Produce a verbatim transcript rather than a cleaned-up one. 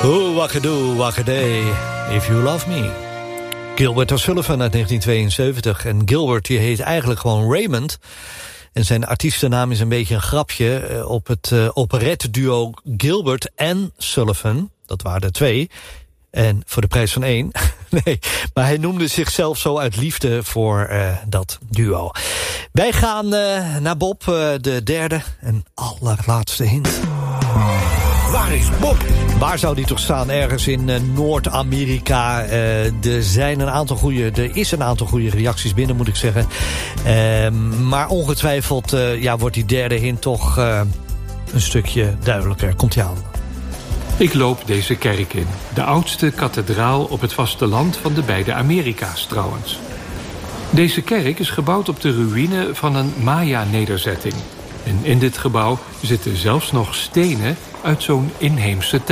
Oh, wakadoo, wakaday, if you love me. Gilbert O'Sullivan uit negentien tweeënzeventig. En Gilbert die heet eigenlijk gewoon Raymond. En zijn artiestennaam is een beetje een grapje op het uh, operetteduo Gilbert en Sullivan. Dat waren er twee. En voor de prijs van één. Nee, maar hij noemde zichzelf zo uit liefde voor uh, dat duo. Wij gaan uh, naar Bob, uh, de derde en allerlaatste hint. Waar is Bob? Waar zou die toch staan? Ergens in uh, Noord-Amerika. Uh, er zijn een aantal goede, er is een aantal goede reacties binnen, moet ik zeggen. Uh, maar ongetwijfeld uh, ja, wordt die derde hint toch uh, een stukje duidelijker. Komt-ie aan. Ik loop deze kerk in. De oudste kathedraal op het vasteland van de beide Amerika's trouwens. Deze kerk is gebouwd op de ruïne van een Maya-nederzetting. En in dit gebouw zitten zelfs nog stenen uit zo'n inheemse tijd.